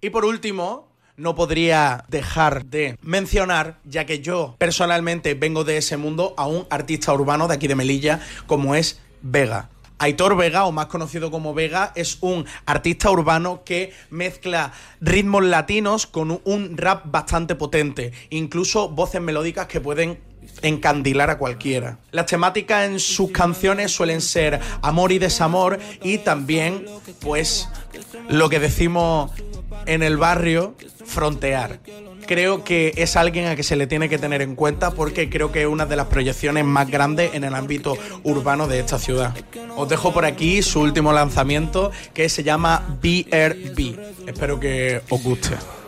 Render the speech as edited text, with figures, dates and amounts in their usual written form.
Y por último, no podría dejar de mencionar, ya que yo personalmente vengo de ese mundo, a un artista urbano de aquí de Melilla, como es Vega. Aitor Vega, o más conocido como Vega, es un artista urbano que mezcla ritmos latinos con un rap bastante potente, incluso voces melódicas que pueden encandilar a cualquiera. Las temáticas en sus canciones suelen ser amor y desamor, y también, pues, lo que decimos en el barrio, frontear. Creo que es alguien a que se le tiene que tener en cuenta, porque creo que es una de las proyecciones más grandes en el ámbito urbano de esta ciudad. Os dejo por aquí su último lanzamiento, que se llama BRB. Espero que os guste.